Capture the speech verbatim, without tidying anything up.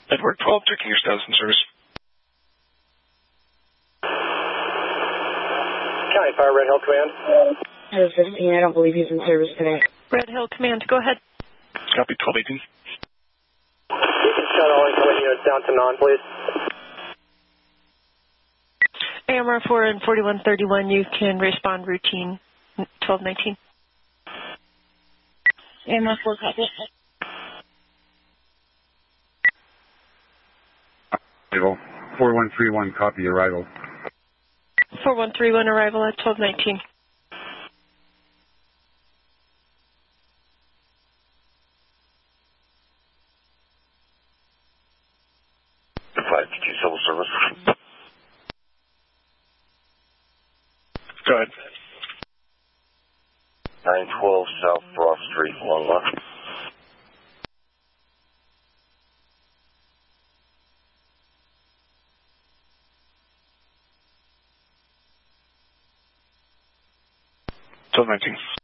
Edward twelve, checking your status in service. County Fire, Red Hill Command. Edward fifteen, I don't believe he's in service today. Red Hill Command, go ahead. Copy, twelve eighteen. You can shut all incoming units down to non, please. A M R four and forty-one thirty-one, you can respond routine twelve nineteen. A M R four, copy. Arrival. four one three one, copy arrival. four one three one, arrival at twelve nineteen. five G two Civil Service. Go ahead. nine twelve South Broad Street, Longmont. twelve nineteen.